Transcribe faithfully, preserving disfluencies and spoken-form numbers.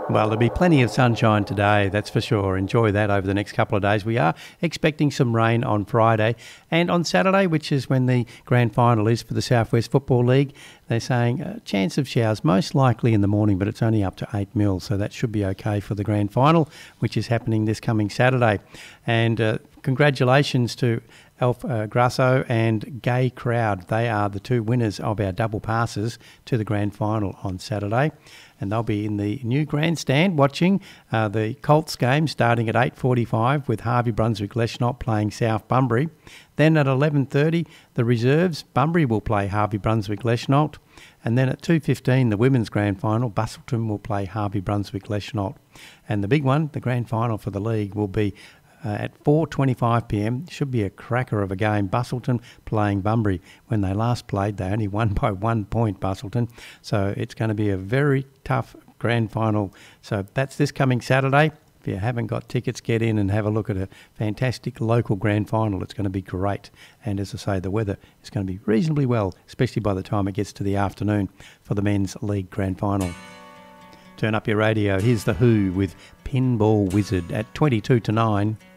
Well, there'll be plenty of sunshine today, that's for sure. Enjoy that over the next couple of days. We are expecting some rain on Friday and on Saturday, which is when the grand final is for the South West Football League. They're saying a chance of showers, most likely in the morning, but it's only up to eight mil, so that should be okay for the grand final, which is happening this coming Saturday. And uh, congratulations to Alf uh, Grasso and Gay Crowd. They are the two winners of our double passes to the grand final on Saturday. And they'll be in the new grandstand watching uh, the Colts game starting at eight forty-five with Harvey Brunswick-Leschnott playing South Bunbury. Then at eleven thirty, the reserves, Bunbury will play Harvey Brunswick-Leschnott. And then at two fifteen, the women's grand final, Busselton will play Harvey Brunswick-Leschnott. And the big one, the grand final for the league, will be Uh, at four twenty-five p m. Should be a cracker of a game. Busselton playing Bunbury. When they last played, they only won by one point, Busselton. So it's going to be a very tough grand final. So that's this coming Saturday. If you haven't got tickets, get in and have a look at a fantastic local grand final. It's going to be great. And as I say, the weather is going to be reasonably well, especially by the time it gets to the afternoon for the men's league grand final. Turn up your radio. Here's The Who with Pinball Wizard at twenty-two to nine.